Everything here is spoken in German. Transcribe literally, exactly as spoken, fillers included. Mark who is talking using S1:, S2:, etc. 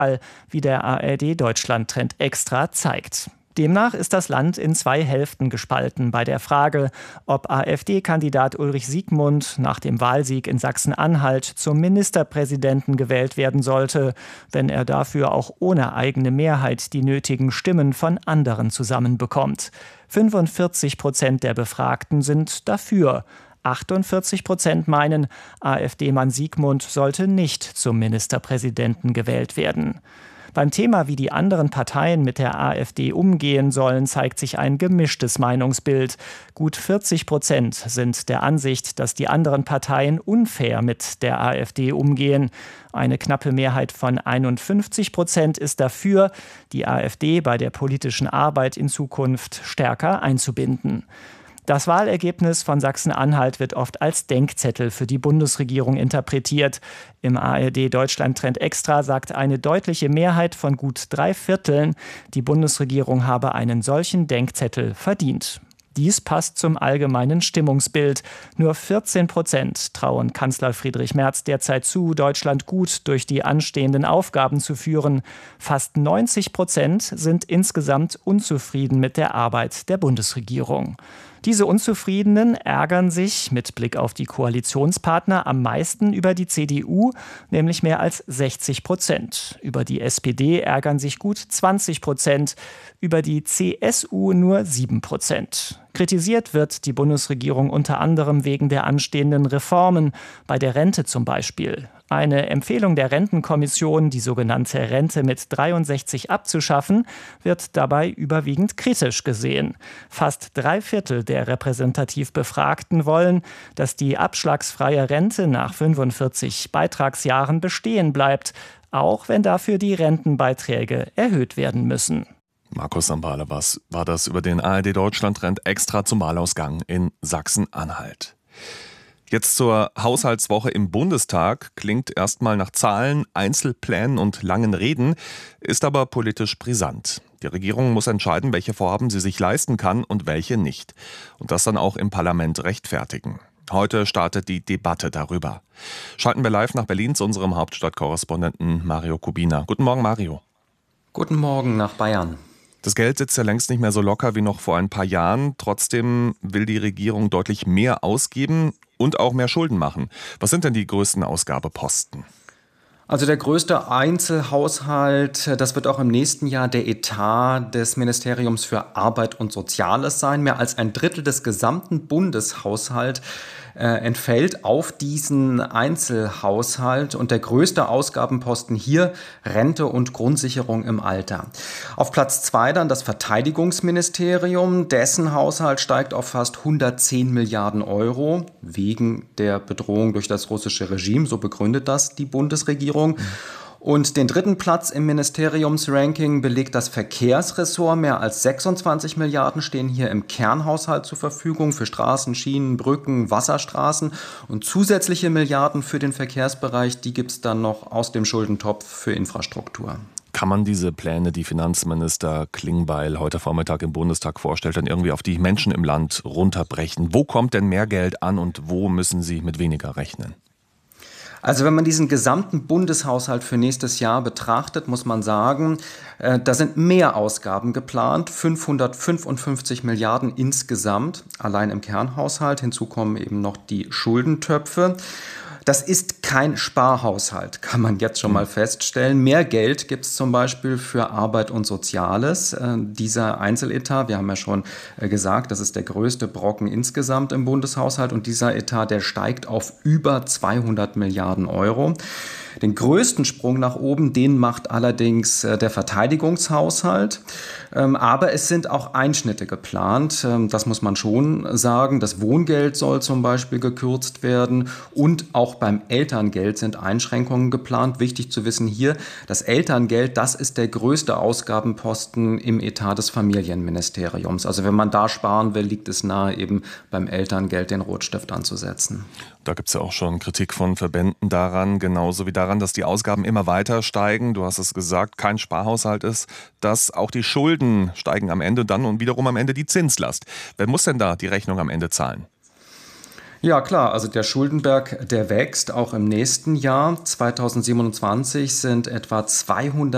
S1: wie der A R D-Deutschland-Trend Extra zeigt. Demnach ist das Land in zwei Hälften gespalten bei der Frage, ob AfD-Kandidat Ulrich Siegmund nach dem Wahlsieg in Sachsen-Anhalt zum Ministerpräsidenten gewählt werden sollte, wenn er dafür auch ohne eigene Mehrheit die nötigen Stimmen von anderen zusammenbekommt. fünfundvierzig Prozent der Befragten sind dafür. achtundvierzig Prozent meinen, AfD-Mann Siegmund sollte nicht zum Ministerpräsidenten gewählt werden. Beim Thema, wie die anderen Parteien mit der AfD umgehen sollen, zeigt sich ein gemischtes Meinungsbild. Gut vierzig Prozent sind der Ansicht, dass die anderen Parteien unfair mit der AfD umgehen. Eine knappe Mehrheit von einundfünfzig Prozent ist dafür, die AfD bei der politischen Arbeit in Zukunft stärker einzubinden. Das Wahlergebnis von Sachsen-Anhalt wird oft als Denkzettel für die Bundesregierung interpretiert. Im A R D-Deutschland-Trend Extra sagt eine deutliche Mehrheit von gut drei Vierteln, die Bundesregierung habe einen solchen Denkzettel verdient. Dies passt zum allgemeinen Stimmungsbild. Nur vierzehn Prozent trauen Kanzler Friedrich Merz derzeit zu, Deutschland gut durch die anstehenden Aufgaben zu führen. Fast neunzig Prozent sind insgesamt unzufrieden mit der Arbeit der Bundesregierung. Diese Unzufriedenen ärgern sich mit Blick auf die Koalitionspartner am meisten über die C D U, nämlich mehr als sechzig Prozent. Über die S P D ärgern sich gut zwanzig Prozent, über die C S U nur sieben Prozent. Kritisiert wird die Bundesregierung unter anderem wegen der anstehenden Reformen, bei der Rente zum Beispiel. Eine Empfehlung der Rentenkommission, die sogenannte Rente mit dreiundsechzig abzuschaffen, wird dabei überwiegend kritisch gesehen. Fast drei Viertel der repräsentativ Befragten wollen, dass die abschlagsfreie Rente nach fünfundvierzig Beitragsjahren bestehen bleibt, auch wenn dafür die Rentenbeiträge erhöht werden müssen.
S2: Markus Sambale, was war das über den A R D-Deutschland-Trend Extra zum Wahlausgang in Sachsen-Anhalt? Jetzt zur Haushaltswoche im Bundestag. Klingt erstmal nach Zahlen, Einzelplänen und langen Reden, ist aber politisch brisant. Die Regierung muss entscheiden, welche Vorhaben sie sich leisten kann und welche nicht. Und das dann auch im Parlament rechtfertigen. Heute startet die Debatte darüber. Schalten wir live nach Berlin zu unserem Hauptstadtkorrespondenten Mario Kubina. Guten Morgen, Mario.
S3: Guten Morgen nach Bayern.
S2: Das Geld sitzt ja längst nicht mehr so locker wie noch vor ein paar Jahren. Trotzdem will die Regierung deutlich mehr ausgeben und auch mehr Schulden machen. Was sind denn die größten Ausgabeposten?
S3: Also der größte Einzelhaushalt, das wird auch im nächsten Jahr der Etat des Ministeriums für Arbeit und Soziales sein. Mehr als ein Drittel des gesamten Bundeshaushalts äh, entfällt auf diesen Einzelhaushalt. Und der größte Ausgabenposten hier Rente und Grundsicherung im Alter. Auf Platz zwei dann das Verteidigungsministerium. Dessen Haushalt steigt auf fast hundertzehn Milliarden Euro wegen der Bedrohung durch das russische Regime. So begründet das die Bundesregierung. Und den dritten Platz im Ministeriumsranking belegt das Verkehrsressort. Mehr als sechsundzwanzig Milliarden stehen hier im Kernhaushalt zur Verfügung für Straßen, Schienen, Brücken, Wasserstraßen. Und zusätzliche Milliarden für den Verkehrsbereich, die gibt es dann noch aus dem Schuldentopf für Infrastruktur.
S2: Kann man diese Pläne, die Finanzminister Klingbeil heute Vormittag im Bundestag vorstellt, dann irgendwie auf die Menschen im Land runterbrechen? Wo kommt denn mehr Geld an und wo müssen sie mit weniger rechnen?
S3: Also wenn man diesen gesamten Bundeshaushalt für nächstes Jahr betrachtet, muss man sagen, äh, da sind mehr Ausgaben geplant, fünfhundertfünfundfünfzig Milliarden insgesamt, allein im Kernhaushalt. Hinzu kommen eben noch die Schuldentöpfe. Das ist kein Sparhaushalt, kann man jetzt schon mal feststellen. Mehr Geld gibt es zum Beispiel für Arbeit und Soziales. Äh, dieser Einzeletat, wir haben ja schon äh, gesagt, das ist der größte Brocken insgesamt im Bundeshaushalt. Und dieser Etat, der steigt auf über zweihundert Milliarden Euro. Den größten Sprung nach oben, den macht allerdings äh, der Verteidigungshaushalt. Ähm, aber es sind auch Einschnitte geplant. Ähm, das muss man schon sagen. Das Wohngeld soll zum Beispiel gekürzt werden. Und auch beim Elterngeld sind Einschränkungen geplant. Wichtig zu wissen hier, das Elterngeld, das ist der größte Ausgabenposten im Etat des Familienministeriums. Also wenn man da sparen will, liegt es nahe, eben beim Elterngeld den Rotstift anzusetzen.
S2: Da gibt es ja auch schon Kritik von Verbänden daran, genauso wie daran, dass die Ausgaben immer weiter steigen. Du hast es gesagt, kein Sparhaushalt ist, dass auch die Schulden steigen am Ende dann und wiederum am Ende die Zinslast. Wer muss denn da die Rechnung am Ende zahlen?
S3: Ja klar, also der Schuldenberg, der wächst auch im nächsten Jahr. zweitausendsiebenundzwanzig sind etwa zweihundert